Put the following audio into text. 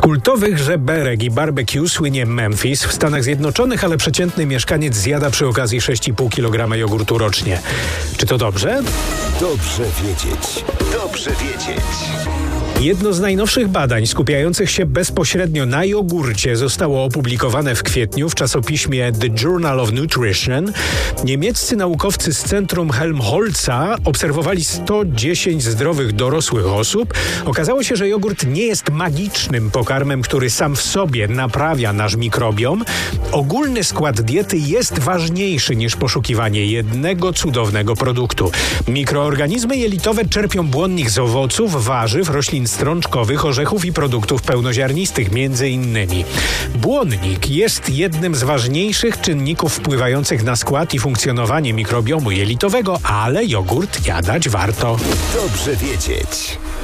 kultowych żeberek i barbecue słynie Memphis w Stanach Zjednoczonych, ale przeciętny mieszkaniec zjada przy okazji 6,5 kg jogurtu rocznie. Czy to dobrze? Dobrze wiedzieć. Dobrze wiedzieć. Jedno z najnowszych badań skupiających się bezpośrednio na jogurcie zostało opublikowane w kwietniu w czasopiśmie The Journal of Nutrition. Niemieccy naukowcy z Centrum Helmholtza obserwowali 110 zdrowych dorosłych osób. Okazało się, że jogurt nie jest magicznym pokarmem, który sam w sobie naprawia nasz mikrobiom. Ogólny skład diety jest ważniejszy niż poszukiwanie jednego cudownego produktu. Mikroorganizmy jelitowe czerpią błonnik z owoców, warzyw, roślin strączkowych, orzechów i produktów pełnoziarnistych między innymi. Błonnik jest jednym z ważniejszych czynników wpływających na skład i funkcjonowanie mikrobiomu jelitowego, ale jogurt jadać warto. Dobrze wiedzieć.